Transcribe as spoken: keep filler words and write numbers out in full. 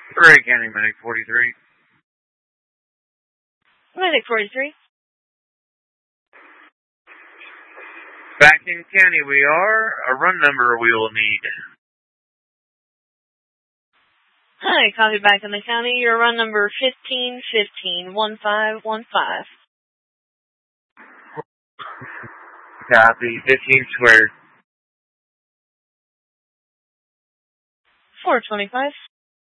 Ray County Medic forty-three. Medic forty-three. Back in county we are. A run number we will need. Hi, copy back in the county. Your run number fifteen fifteen one five one five. Copy. fifteen squared. four twenty-five.